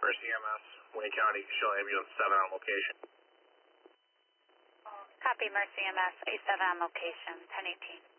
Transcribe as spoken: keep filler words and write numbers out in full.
Mercy E M S, Wayne County, show ambulance seven on location. Copy, Mercy E M S, A seven on location, ten eighteen.